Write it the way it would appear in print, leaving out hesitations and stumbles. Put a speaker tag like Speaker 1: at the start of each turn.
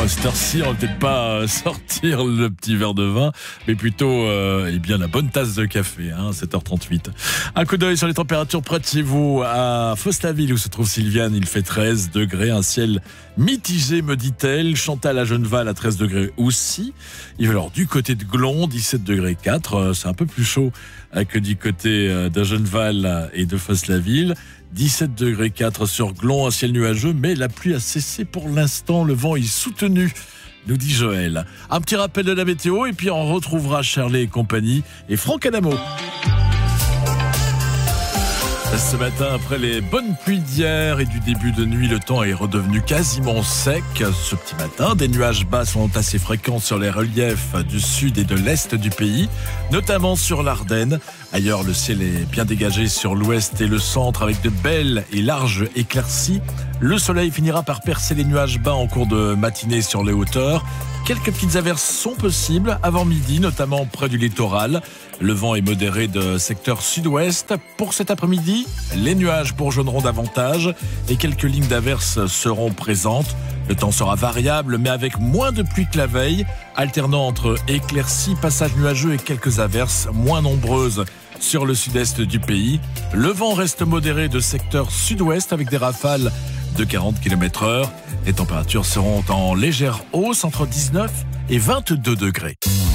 Speaker 1: À cette heure-ci, on va peut-être pas sortir le petit verre de vin, mais plutôt la bonne tasse de café, 7h38. Un coup d'œil sur les températures près de chez vous. À Fos-la-Ville, où se trouve Sylviane, il fait 13 degrés, un ciel mitigé, me dit-elle. Chantal à Genneval à 13 degrés aussi. Et alors, du côté de Glon, 17 degrés 4, c'est un peu plus chaud que du côté de Genneval et de Fos-la-Ville. 17 degrés 4 sur Glon, un ciel nuageux, mais la pluie a cessé pour l'instant. Le vent est soutenu, nous dit Joël. Un petit rappel de la météo et puis on retrouvera Charlie et compagnie et Franck Adamo. Ce matin, après les bonnes pluies d'hier et du début de nuit, le temps est redevenu quasiment sec. Ce petit matin, des nuages bas sont assez fréquents sur les reliefs du sud et de l'est du pays, notamment sur l'Ardenne. Ailleurs, le ciel est bien dégagé sur l'ouest et le centre avec de belles et larges éclaircies. Le soleil finira par percer les nuages bas en cours de matinée sur les hauteurs. Quelques petites averses sont possibles avant midi, notamment près du littoral. Le vent est modéré de secteur sud-ouest. Pour cet après-midi, les nuages bourgeonneront davantage et quelques lignes d'averses seront présentes. Le temps sera variable, mais avec moins de pluie que la veille, alternant entre éclaircies, passages nuageux et quelques averses moins nombreuses sur le sud-est du pays. Le vent reste modéré de secteur sud-ouest avec des rafales de 40 km/h. Les températures seront en légère hausse entre 19 et 22 degrés.